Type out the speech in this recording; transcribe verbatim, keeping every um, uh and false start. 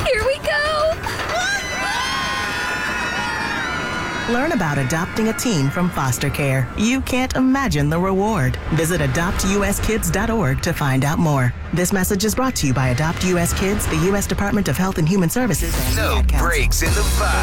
Here we go! Learn about adopting a teen from foster care. You can't imagine the reward. Visit adopt u s kids dot org to find out more. This message is brought to you by Adopt U S Kids, the U S Department of Health and Human Services, and No the Ad Council. breaks in the vibe.